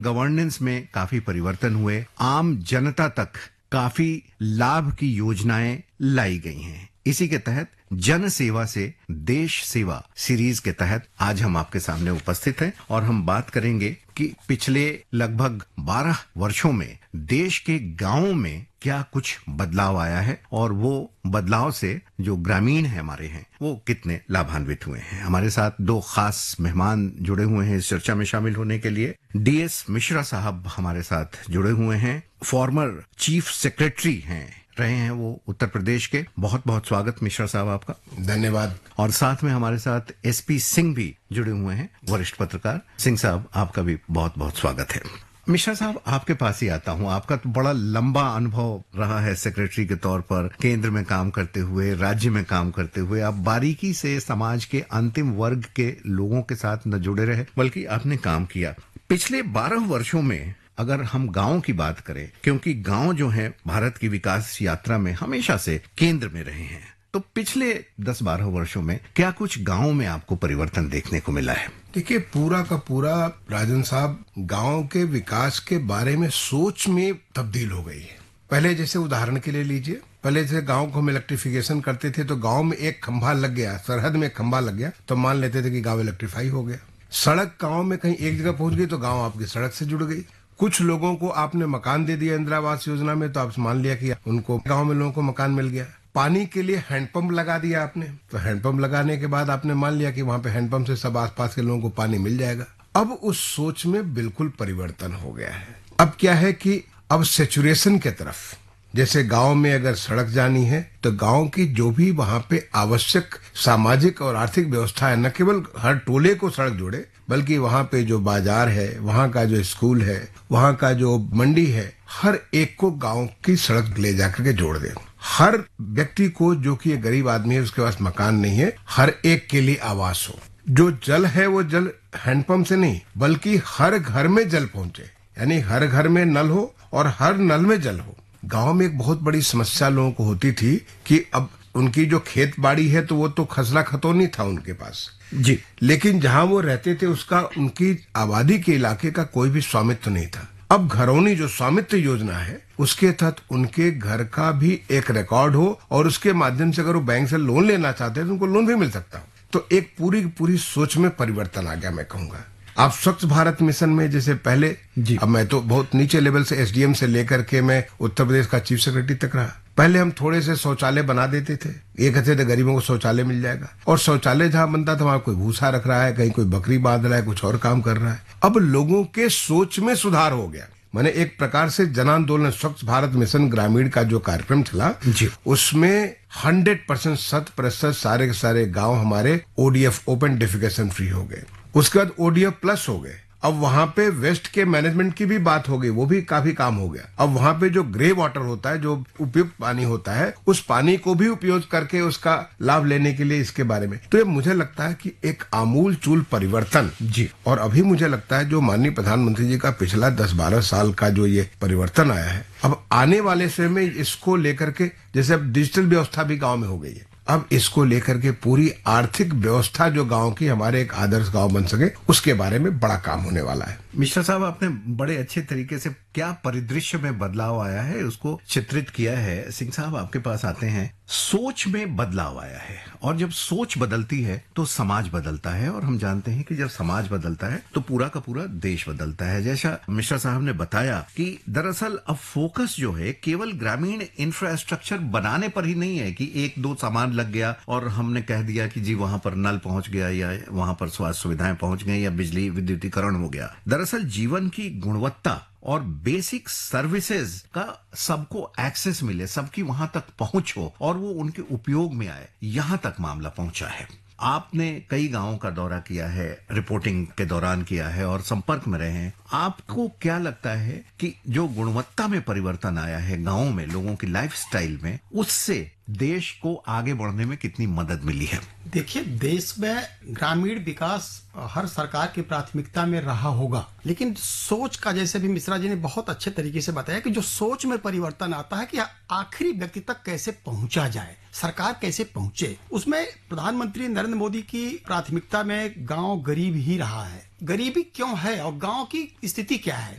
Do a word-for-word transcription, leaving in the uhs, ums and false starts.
Governance में काफी परिवर्तन हुए, आम जनता तक काफी लाभ की योजनाएं लाई गई हैं। इसी के तहत जन सेवा से देश सेवा सीरीज के तहत आज हम आपके सामने उपस्थित हैं और हम बात करेंगे कि पिछले लगभग बारह वर्षों में देश के गांवों में क्या कुछ बदलाव आया है और वो बदलाव से जो ग्रामीण है हमारे हैं वो कितने लाभान्वित हुए हैं। हमारे साथ दो खास मेहमान जुड़े हुए हैं इस चर्चा में शामिल होने के लिए। डीएस मिश्रा साहब हमारे साथ जुड़े हुए हैं, फॉर्मर चीफ सेक्रेटरी हैं रहे हैं वो उत्तर प्रदेश के। बहुत बहुत स्वागत मिश्रा साहब आपका। धन्यवाद। और साथ में हमारे साथ एसपी सिंह भी जुड़े हुए हैं, वरिष्ठ पत्रकार। सिंह साहब आपका भी बहुत बहुत स्वागत है। मिश्रा साहब आपके पास ही आता हूं, आपका तो बड़ा लंबा अनुभव रहा है सेक्रेटरी के तौर पर, केंद्र में काम करते हुए, राज्य में काम करते हुए। आप बारीकी से समाज के अंतिम वर्ग के लोगों के साथ न जुड़े रहे बल्कि आपने काम किया। पिछले बारह वर्षों में अगर हम गांव की बात करें, क्योंकि गांव जो है भारत की विकास यात्रा में हमेशा से केंद्र में रहे हैं, तो पिछले दस बारह वर्षों में क्या कुछ गांव में आपको परिवर्तन देखने को मिला है? देखिए, पूरा का पूरा राजन साहब गांव के विकास के बारे में सोच में तब्दील हो गई है। पहले जैसे उदाहरण के लिए लीजिए, पहले जैसे गांव को हम इलेक्ट्रिफिकेशन करते थे तो गांव में एक खंभा लग गया, सरहद में खंभा लग गया तो मान लेते थे कि गांव इलेक्ट्रीफाई हो गया। सड़क गांव में कहीं एक जगह पहुंच गई तो गांव आपकी सड़क से जुड़ गई। कुछ लोगों को आपने मकान दे दिया इंदिरा आवास योजना में तो आप मान लिया कि उनको गांव में लोगों को मकान मिल गया। पानी के लिए हैंडपंप लगा दिया आपने, तो हैंडपंप लगाने के बाद आपने मान लिया कि वहां पे हैंडपंप से सब आसपास के लोगों को पानी मिल जाएगा। अब उस सोच में बिल्कुल परिवर्तन हो गया है। अब क्या है कि अब सेचुरेशन के तरफ, जैसे गांव में अगर सड़क जानी है तो गांव की जो भी वहां पे आवश्यक सामाजिक और आर्थिक व्यवस्था है, न केवल हर टोले को सड़क जोड़े बल्कि वहां पे जो बाजार है, वहां का जो स्कूल है, वहां का जो मंडी है, हर एक को गांव की सड़क ले जाकर के जोड़ दे। हर व्यक्ति को, जो कि एक गरीब आदमी है उसके पास मकान नहीं है, हर एक के लिए आवास हो। जो जल है वो जल हैंडपंप से नहीं बल्कि हर घर में जल पहुंचे, यानी हर घर में नल हो और हर नल में जल हो। गांव में एक बहुत बड़ी समस्या लोगों को होती थी कि अब उनकी जो खेत बाड़ी है तो वो तो खसरा खतौनी था उनके पास जी, लेकिन जहां वो रहते थे उसका, उनकी आबादी के इलाके का कोई भी स्वामित्व नहीं था। अब घरौनी जो स्वामित्व योजना है उसके तहत उनके घर का भी एक रिकॉर्ड हो और उसके माध्यम से अगर वो बैंक से लोन लेना चाहते हैं तो उनको लोन भी मिल सकता हो। तो एक पूरी पूरी सोच में परिवर्तन आ गया। मैं कहूंगा आप स्वच्छ भारत मिशन में जैसे पहले जी, अब मैं तो बहुत नीचे लेवल से एसडीएम से लेकर के मैं उत्तर प्रदेश का चीफ सेक्रेटरी तक रहा। पहले हम थोड़े से शौचालय बना देते थे, ये कहते थे गरीबों को शौचालय मिल जाएगा, और शौचालय जहां बनता था वहां कोई भूसा रख रहा है, कहीं कोई बकरी बांध रहा है, कुछ और काम कर रहा है। अब लोगों के सोच में सुधार हो गया। मैंने एक प्रकार से जन आंदोलन स्वच्छ भारत मिशन ग्रामीण का जो कार्यक्रम चला जी, उसमें हंड्रेड परसेंट शत प्रतिशत सारे के सारे गांव हमारे ओडीएफ ओपन डेफिकेशन फ्री हो गए। उसके बाद ओडीएफ प्लस हो गए। अब वहां पे वेस्ट के मैनेजमेंट की भी बात हो गई, वो भी काफी काम हो गया। अब वहां पे जो ग्रे वाटर होता है, जो उपयुक्त पानी होता है, उस पानी को भी उपयोग करके उसका लाभ लेने के लिए इसके बारे में, तो ये मुझे लगता है कि एक आमूल चूल परिवर्तन जी। और अभी मुझे लगता है जो माननीय प्रधानमंत्री जी का पिछला दस बारह साल का जो ये परिवर्तन आया है, अब आने वाले समय में इसको लेकर के, जैसे अब डिजिटल व्यवस्था भी गाँव में हो गई है, अब इसको लेकर के पूरी आर्थिक व्यवस्था जो गांव की हमारे एक आदर्श गांव बन सके, उसके बारे में बड़ा काम होने वाला है। मिश्रा साहब, आपने बड़े अच्छे तरीके से क्या परिदृश्य में बदलाव आया है उसको चित्रित किया है। सिंह साहब, आपके पास आते हैं। सोच में बदलाव आया है और जब सोच बदलती है तो समाज बदलता है, और हम जानते हैं कि जब समाज बदलता है तो पूरा का पूरा देश बदलता है। जैसा मिश्रा साहब ने बताया कि दरअसल अब फोकस जो है केवल ग्रामीण इंफ्रास्ट्रक्चर बनाने पर ही नहीं है कि एक दो सामान लग गया और हमने कह दिया कि जी वहां पर नल पहुंच गया या वहां पर स्वास्थ्य सुविधाएं पहुंच गई या बिजली विद्युतीकरण हो गया। दरअसल जीवन की गुणवत्ता और बेसिक सर्विसेज का सबको एक्सेस मिले, सबकी वहां तक पहुंच हो और वो उनके उपयोग में आए, यहां तक मामला पहुंचा है। आपने कई गांवों का दौरा किया है, रिपोर्टिंग के दौरान किया है और संपर्क में रहे हैं। आपको क्या लगता है कि जो गुणवत्ता में परिवर्तन आया है गांवों में, लोगों की लाइफस्टाइल में, उससे देश को आगे बढ़ने में कितनी मदद मिली है? देखिए, देश में ग्रामीण विकास हर सरकार की प्राथमिकता में रहा होगा, लेकिन सोच का, जैसे भी मिश्रा जी ने बहुत अच्छे तरीके से बताया कि जो सोच में परिवर्तन आता है कि आखिरी व्यक्ति तक कैसे पहुंचा जाए, सरकार कैसे पहुंचे, उसमें प्रधानमंत्री नरेंद्र मोदी की प्राथमिकता में गांव गरीब ही रहा है। गरीबी क्यों है और गांव की स्थिति क्या है?